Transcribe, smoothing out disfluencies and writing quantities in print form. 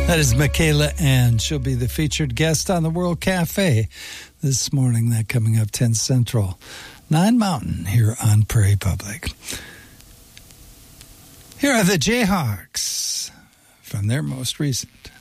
That is Michaela Ann. She'll be the featured guest on the World Cafe this morning. That coming up 10 Central, 9 Mountain here on Prairie Public. Here are the Jayhawks from their most recent